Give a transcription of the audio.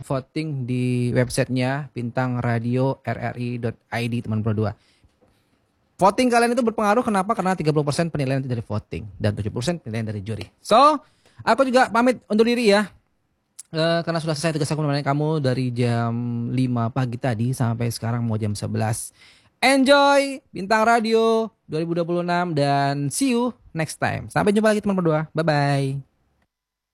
voting di websitenya Bintang Radio RRI.id teman berdua. Voting kalian itu berpengaruh kenapa? Karena 30% penilaian itu dari voting dan 70% penilaian dari juri. So, aku juga pamit undur diri ya. Karena sudah selesai tugas aku menemani kamu dari jam 5 pagi tadi sampai sekarang mau jam 11. Enjoy Bintang Radio 2026 dan see you next time. Sampai jumpa lagi teman berdua. Bye bye.